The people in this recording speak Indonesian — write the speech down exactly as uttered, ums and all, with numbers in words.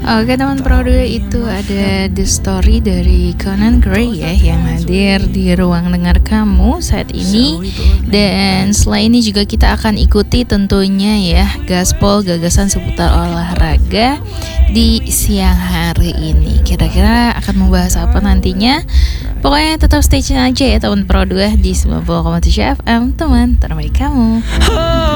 Oke teman Pro dua, itu ada The Story dari Conan Gray ya, yang hadir di ruang dengar kamu saat ini. Dan setelah ini juga kita akan ikuti tentunya ya gaspol gagasan seputar olahraga di siang hari ini. Kira-kira akan membahas apa nantinya? Pokoknya tetap stay tune aja ya teman Pro dua di sembilan puluh koma tujuh F M, teman terbaik kamu.